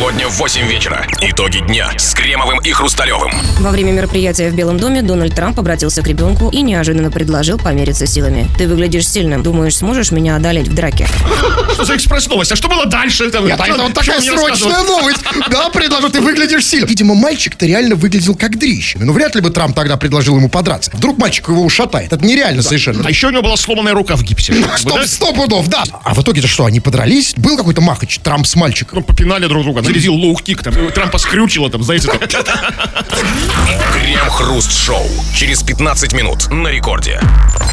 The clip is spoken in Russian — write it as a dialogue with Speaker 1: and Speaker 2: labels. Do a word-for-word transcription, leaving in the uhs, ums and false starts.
Speaker 1: Сегодня в восемь вечера. Итоги дня с Кремовым и Хрусталевым.
Speaker 2: Во время мероприятия в Белом доме Дональд Трамп обратился к ребенку и неожиданно предложил помериться силами. «Ты выглядишь сильным. Думаешь, сможешь меня одолеть в драке?»
Speaker 3: Что за экспресс-новость? А что было дальше?
Speaker 4: Нет, а это вот такая срочная новость. Да, предложил, ты выглядишь сильно. Видимо, мальчик-то реально выглядел как дрищами. Ну, вряд ли бы Трамп тогда предложил ему подраться. Вдруг мальчик его ушатает. Это нереально совершенно.
Speaker 3: А еще у него была сломанная рука в гипсе.
Speaker 4: Стоп, сто пудов, да. А в итоге-то что, они подрались? Был какой-то махач, Трамп с мальчиком?
Speaker 3: Ну, попинали друг друга. Зарядил лоу-кик там. Трампа скрючило там, знаете, там.
Speaker 1: Крем-хруст-шоу. Через пятнадцать минут на рекорде.